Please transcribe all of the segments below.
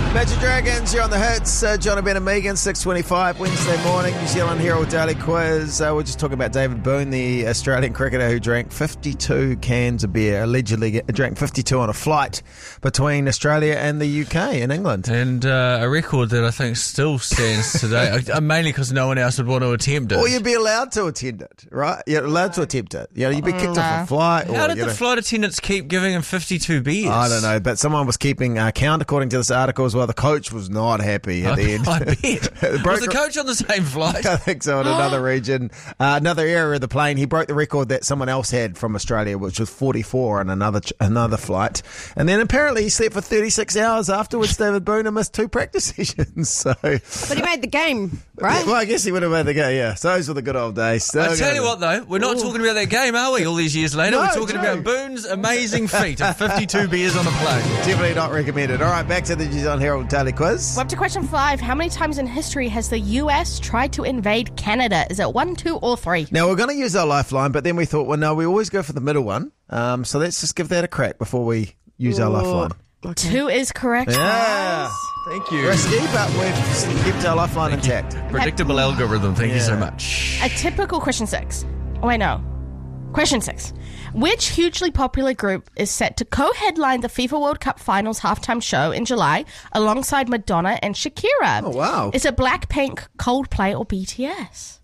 Imagine Dragons, you're on the hits. John Ben and Megan, 6:25, Wednesday morning, New Zealand Herald Daily Quiz. We're just talking about David Boone, the Australian cricketer who drank 52 cans of beer, allegedly drank 52 on a flight between Australia and the UK in England. And a record that I think still stands today, mainly because no one else would want to attempt it. Or you'd be allowed to attend it, right? You're allowed to attempt it. You know, you'd be kicked off a flight. How did the flight attendants keep giving him 52 beers? I don't know, but someone was keeping count according to this article as well. The coach was not happy at the end. I bet. Was the coach on the same flight? I think so, in another region. Another area of the plane, he broke the record that someone else had from Australia, which was 44 on another flight. And then apparently he slept for 36 hours afterwards, David Boone, and missed 2 practice sessions. So, but he made the game, right? Well, I guess he would have made the game, yeah. So those were the good old days. I tell you what, though, we're not talking about that game, are we, all these years later? No, we're talking about Boone's amazing feat of 52 beers on a plane. Definitely not recommended. All right, back to the New Zealand Herald Daily Quiz. We're up to question 5. How many times in history has the US tried to invade Canada? Is it 1, 2, or 3? Now, we're going to use our lifeline, but then we thought, well, no, we always go for the middle one. So let's just give that a crack before we use our lifeline. Okay. 2 is correct. Yeah. Thank you. Risky, but we've kept our lifeline intact. Predictable algorithm. Thank you so much. A typical question 6. Oh, wait, no. Question 6. Which hugely popular group is set to co-headline the FIFA World Cup Finals halftime show in July alongside Madonna and Shakira? Oh, wow. Is it Blackpink, Coldplay, or BTS?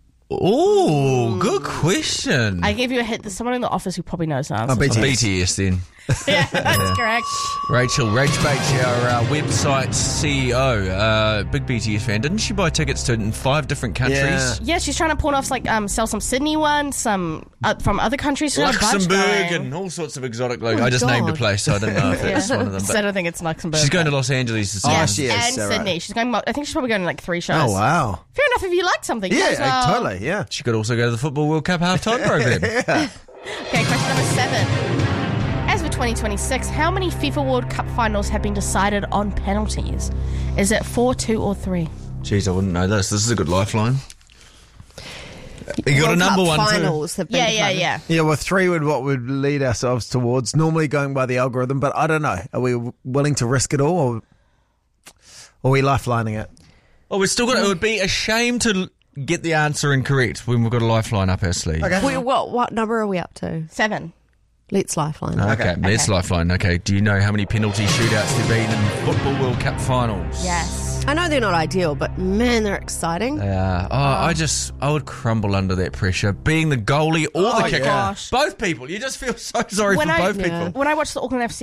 Oh, good question. I gave you a hint. There's someone in the office who probably knows the answer. BTS then. Yeah, that's correct. Rachel Bates, our website CEO, big BTS fan. Didn't she buy tickets to in 5 different countries? Yeah, she's trying to pawn off sell some Sydney ones, some from other countries. Luxembourg and all sorts of exotic logos. I just named a place, so I didn't know if it was one of them. So I don't think it's Luxembourg. She's going to Los Angeles this year. She is. And Sydney. Right. She's going. I think she's probably going to 3 shows. Oh, wow. Fair enough if you like something. Yeah, totally, yeah. She could also go to the Football World Cup halftime program. Yeah. Okay, question number 7. As for 2026, how many FIFA World Cup finals have been decided on penalties? Is it 4, 2, or 3? Jeez, I wouldn't know this. This is a good lifeline. You got a number Cup 1 finals have been decided. Yeah. Yeah, well, 3 would would lead ourselves towards normally going by the algorithm, but I don't know. Are we willing to risk it all, or are we lifelining it? Well, we've still got. It would be a shame to get the answer incorrect when we've got a lifeline up our sleeve. Okay. What number are we up to? 7. Let's lifeline. Okay, let's lifeline. Okay, do you know how many penalty shootouts there have been in Football World Cup finals? Yes. I know they're not ideal, but man, they're exciting. I would crumble under that pressure. Being the goalie or the kicker. Gosh. Both people. You just feel so sorry for both people. When I watched the Auckland FC